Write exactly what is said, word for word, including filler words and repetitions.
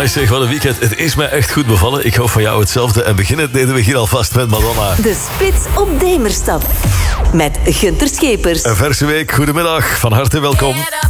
Amai zeg, wat een weekend. Het is mij echt goed bevallen. Ik hoop van jou hetzelfde. En beginnen deden we hier alvast met Madonna. De Spits op Demerstap. Met Gunter Schepers. Een verse week. Goedemiddag. Van harte welkom.